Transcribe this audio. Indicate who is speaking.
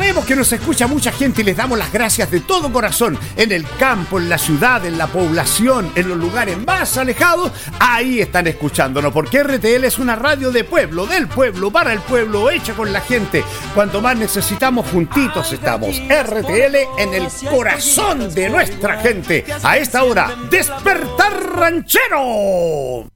Speaker 1: Sabemos que nos escucha mucha gente y les damos las gracias de todo corazón. En el campo, en la ciudad, en la población, en los lugares más alejados, ahí están escuchándonos, porque RTL es una radio de pueblo, del pueblo, para el pueblo, hecha con la gente. Cuanto más necesitamos, juntitos estamos. RTL en el corazón de nuestra gente. A esta hora, Despertar Ranchero.